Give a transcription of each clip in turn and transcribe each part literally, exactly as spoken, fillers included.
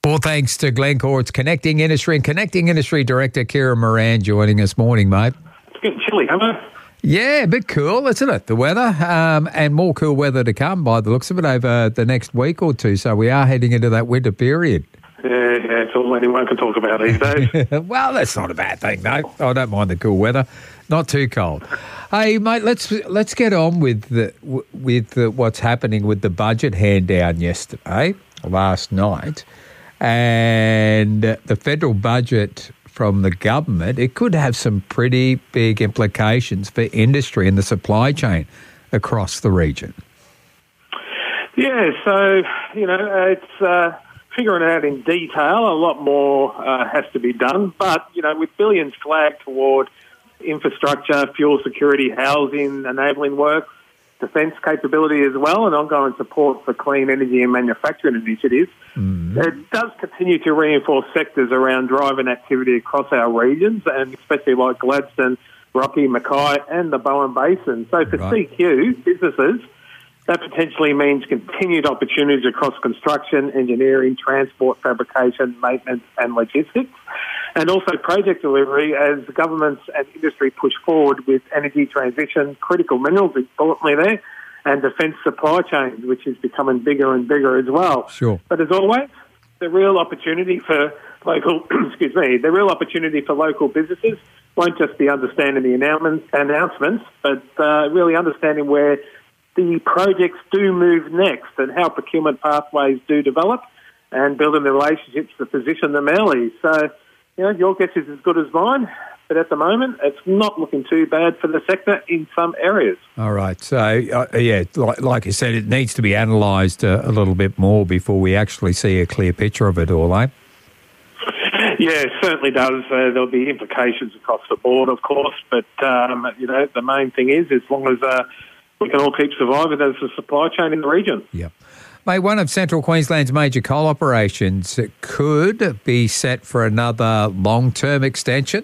Well, thanks to Glencore's Connecting Industry and Connecting Industry Director Kieran Moran joining us. Morning, mate. It's getting chilly, haven't it? Yeah, a bit cool, isn't it, the weather? Um, and more cool weather to come by the looks of it over the next week or two. So we are heading into that winter period. Yeah, yeah, it's all anyone can talk about these days. Well, that's not a bad thing, though. I don't mind the cool weather. Not too cold. Hey, mate, let's let's get on with the, with the, what's happening with the budget hand down yesterday, last night. And the federal budget from the government, it could have some pretty big implications for industry and the supply chain across the region. Yeah, so, you know, it's uh, figuring it out in detail. A lot more uh, has to be done. But, you know, with billions flagged toward infrastructure, fuel security, housing, enabling work, defence capability as well, and ongoing support for clean energy and manufacturing initiatives, mm. it does continue to reinforce sectors around driving activity across our regions, and especially like Gladstone, Rocky, Mackay and the Bowen Basin. So for right. C Q businesses, that potentially means continued opportunities across construction, engineering, transport, fabrication, maintenance and logistics, and also project delivery as governments and industry push forward with energy transition, critical minerals, importantly there, and defence supply chains, which is becoming bigger and bigger as well. Sure. But as always, the real opportunity for local, excuse me, the real opportunity for local businesses won't just be understanding the announcements, announcements but uh, really understanding where the projects do move next and how procurement pathways do develop and building the relationships to position them early. So, you know, your guess is as good as mine, but at the moment, it's not looking too bad for the sector in some areas. All right. So, uh, yeah, like, like you said, it needs to be analysed uh, a little bit more before we actually see a clear picture of it all, eh? Yeah, it certainly does. Uh, there'll be implications across the board, of course, but, um, you know, the main thing is as long as uh, we can all keep surviving as a supply chain in the region. Yep. Mate, one of Central Queensland's major coal operations could be set for another long-term extension.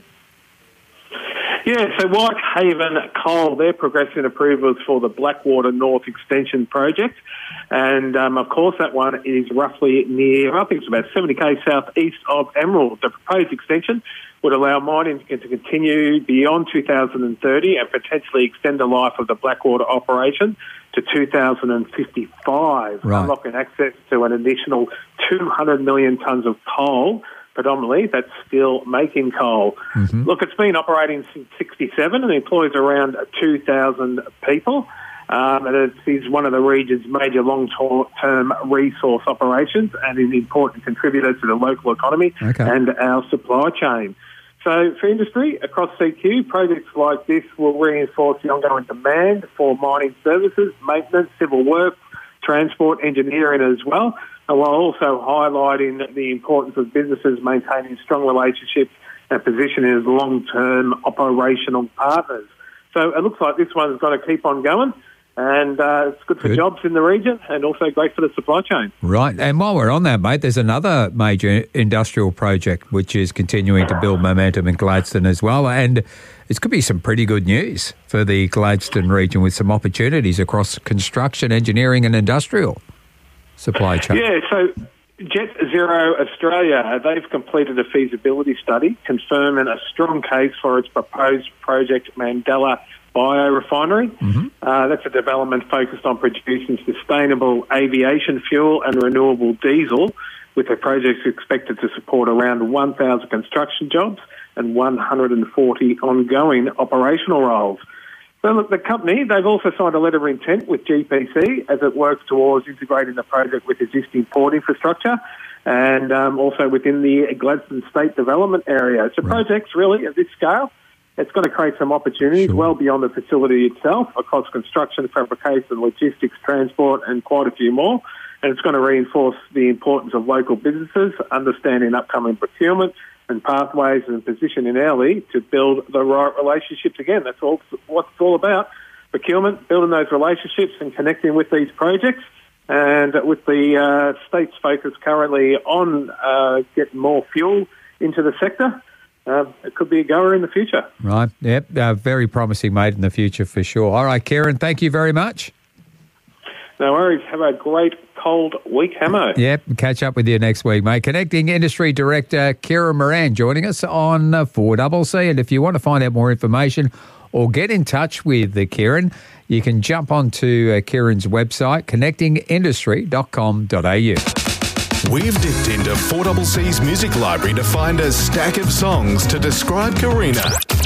Yeah, so Whitehaven Coal, they're progressing approvals for the Blackwater North Extension project. And, um, of course, that one is roughly near, I think it's about seventy k southeast of Emerald. The proposed extension would allow mining to continue beyond two thousand thirty and potentially extend the life of the Blackwater operation to two thousand fifty-five, right. unlocking access to an additional two hundred million tonnes of coal. Predominantly, that's still making coal. Mm-hmm. Look, it's been operating since sixty-seven and employs around two thousand people. Um, and it is one of the region's major long-term resource operations and is an important contributor to the local economy okay. and our supply chain. So for industry across C Q, projects like this will reinforce the ongoing demand for mining services, maintenance, civil work, transport, engineering as well, and while also highlighting the importance of businesses maintaining strong relationships and positioning as long-term operational partners. So it looks like this one's going to keep on going. And uh, it's good for good. jobs in the region and also great for the supply chain. Right. And while we're on that, mate, there's another major industrial project which is continuing to build momentum in Gladstone as well. And it could be some pretty good news for the Gladstone region with some opportunities across construction, engineering and industrial supply chain. Yeah, so Jet Zero Australia, they've completed a feasibility study confirming a strong case for its proposed project Mandela biorefinery. Mm-hmm. Uh, that's a development focused on producing sustainable aviation fuel and renewable diesel, with the project expected to support around one thousand construction jobs and one hundred forty ongoing operational roles. So look, the company, they've also signed a letter of intent with G P C as it works towards integrating the project with existing port infrastructure and um, also within the Gladstone State Development Area. So right. projects really at this scale, it's going to create some opportunities sure. well beyond the facility itself across construction, fabrication, logistics, transport, and quite a few more. And it's going to reinforce the importance of local businesses, understanding upcoming procurement and pathways and positioning early to build the right relationships again. That's all what it's all about. Procurement, building those relationships and connecting with these projects. And with the uh, state's focus currently on uh, getting more fuel into the sector, Uh, it could be a goer in the future. Right. Yep. Uh, very promising, mate, in the future for sure. All right, Kieran, thank you very much. No worries. Have a great cold week, Hamo. Yep, catch up with you next week, mate. Connecting Industry Director Kieran Moran joining us on uh, four C C. And if you want to find out more information or get in touch with uh, Kieran, you can jump onto uh, Kieran's website, connecting industry dot com dot a u. We've dipped into four C C's music library to find a stack of songs to describe Karina.